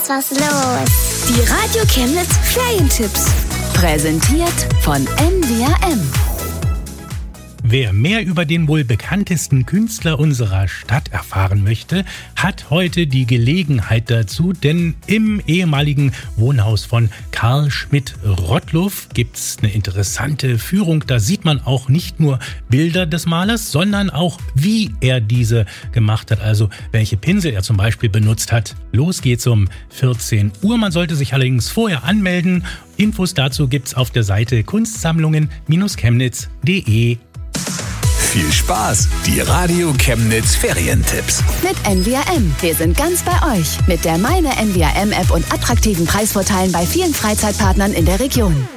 ist was los. Die Radio Chemnitz Ferientipps. Präsentiert von NWRM. Wer mehr über den wohl bekanntesten Künstler unserer Stadt erfahren möchte, hat heute die Gelegenheit dazu, denn im ehemaligen Wohnhaus von Karl Schmidt-Rottluff gibt's eine interessante Führung. Da sieht man auch nicht nur Bilder des Malers, sondern auch, wie er diese gemacht hat, also welche Pinsel er zum Beispiel benutzt hat. Los geht's um 14 Uhr. Man sollte sich allerdings vorher anmelden. Infos dazu gibt's auf der Seite kunstsammlungen-chemnitz.de. Viel Spaß! Die Radio Chemnitz Ferientipps. Mit NWRM. Wir sind ganz bei euch. Mit der Meine NWRM-App und attraktiven Preisvorteilen bei vielen Freizeitpartnern in der Region.